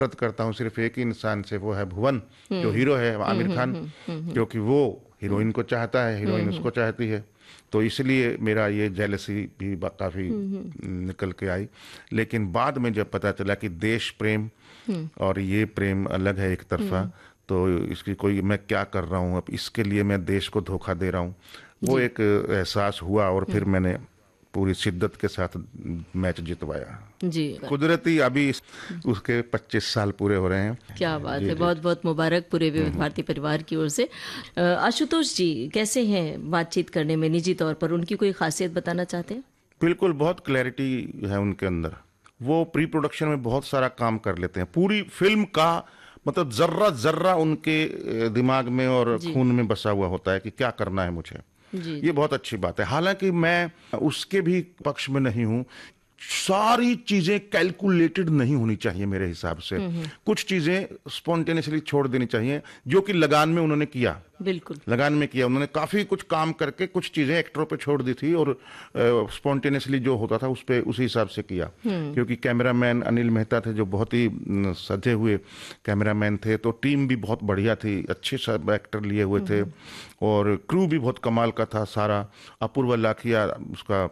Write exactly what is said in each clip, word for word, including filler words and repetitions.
नफरत करता हूँ सिर्फ एक ही इंसान से, वो है भुवन, जो हीरो है आमिर खान, क्योंकि वो हीरोइन को चाहता है, हीरोइन उसको चाहती है। तो इसलिए मेरा ये जेलसी भी बा- काफी निकल के आई। लेकिन बाद में जब पता चला कि देश प्रेम और ये प्रेम अलग है एक तरफा, तो इसकी कोई, मैं क्या कर रहा हूँ अब, इसके लिए मैं देश को धोखा दे रहा हूँ, वो जी। एक एहसास हुआ। और फिर मैंने पूरी शिद्दत के साथ मैच जितवाया। जी, कुदरती अभी इस- उसके पच्चीस साल पूरे हो रहे हैं। क्या बात जी है, जी। बहुत बहुत मुबारक पूरे विविध भारती परिवार की ओर से। अ, आशुतोष जी कैसे हैं बातचीत करने में निजी तौर पर, उनकी कोई खासियत बताना चाहते हैं? बिल्कुल, बहुत क्लैरिटी है उनके अंदर। वो प्री प्रोडक्शन में बहुत सारा काम कर लेते हैं, पूरी फिल्म का मतलब जर्रा जर्रा उनके अ, दिमाग में और जी खून में बसा हुआ होता है कि क्या करना है मुझे। जी ये जी। बहुत अच्छी बात है। हालांकि मैं उसके भी पक्ष में नहीं हूं, सारी चीजें कैलकुलेटेड नहीं होनी चाहिए मेरे हिसाब से। कुछ चीजें स्पॉन्टेनियसली छोड़ देनी चाहिए, जो कि लगान में उन्होंने किया। बिल्कुल। लगान में किया उन्होंने, काफी कुछ काम करके कुछ चीजें एक्टरों पे छोड़ दी थी, और स्पॉन्टेनियसली जो होता था उस पे उसी हिसाब से किया। क्योंकि कैमरामैन अनिल मेहता थे, जो बहुत ही न, सजे हुए कैमरामैन थे, तो टीम भी बहुत बढ़िया थी, अच्छे सब एक्टर लिए हुए थे, और क्रू भी बहुत कमाल का था सारा। अपूर्व लाखिया उसका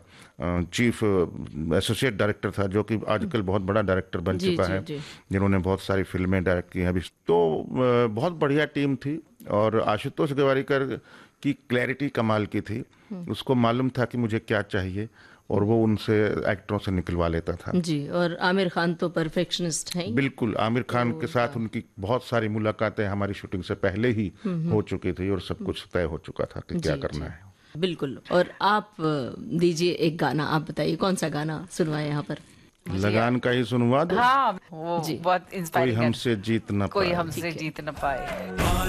चीफ एसोसिएट डायरेक्टर था, जो कि आजकल बहुत बड़ा डायरेक्टर बन जी चुका जी है, जी। जिन्होंने बहुत सारी फिल्में डायरेक्ट की हैं अभी। तो अ, बहुत बढ़िया टीम थी। और आशुतोष गोवारिकर की क्लैरिटी कमाल की थी, उसको मालूम था कि मुझे क्या चाहिए, और वो उनसे एक्टरों से निकलवा लेता था। जी, और आमिर खान तो परफेक्शनिस्ट हैं ही। बिल्कुल, आमिर खान के साथ उनकी बहुत सारी मुलाकातें हमारी शूटिंग से पहले ही हो चुकी थी, और सब कुछ तय हो चुका था कि क्या जी करना जी, है। बिल्कुल। और आप अ, दीजिए एक गाना, आप बताइए कौन सा गाना सुनवाए यहाँ पर? मुझे लगान याद, का ही सुनवा दो, हाँ वो जी। बहुत कोई इंस्पायरिंग है। हमसे जीत ना कोई पाए। हमसे ठीक है। जीत न पाए।